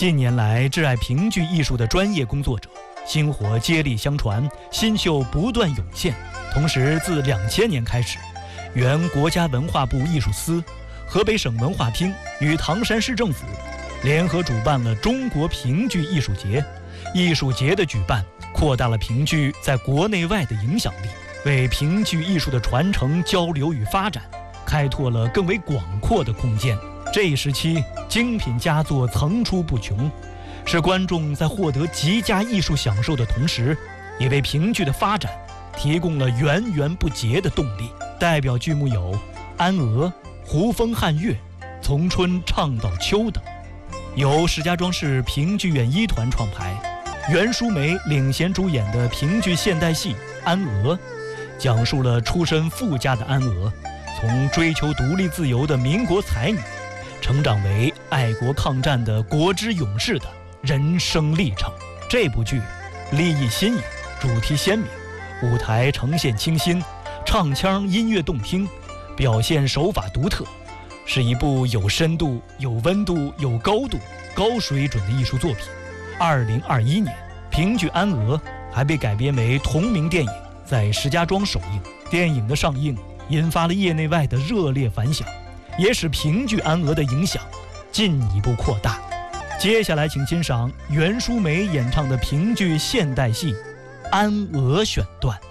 近年来，挚爱评剧艺术的专业工作者薪火接力相传，新秀不断涌现。同时，自2000年开始，原国家文化部艺术司、河北省文化厅与唐山市政府联合主办了中国评剧艺术节。艺术节的举办，扩大了评剧在国内外的影响力，为评剧艺术的传承、交流与发展开拓了更为广阔的空间。这一时期，精品佳作层出不穷，是观众在获得极佳艺术享受的同时，也为评剧的发展提供了源源不竭的动力。代表剧目有《安娥》《胡风汉乐》《从春唱到秋》等，由石家庄市评剧院1团创排，袁淑梅领衔主演的评剧现代戏《安娥》，讲述了出身富家的安娥从追求独立自由的民国才女，成长为爱国抗战的国之勇士的人生历程。这部剧立意新颖，主题鲜明，舞台呈现清新，唱腔音乐动听，表现手法独特，是一部有深度、有温度、有高度、高水准的艺术作品。2021年，评剧《安娥》还被改编为同名电影，在石家庄首映。电影的上映引发了业内外的热烈反响，也使评剧《安娥》的影响进一步扩大。接下来请欣赏袁淑梅演唱的评剧现代戏《安娥》选段。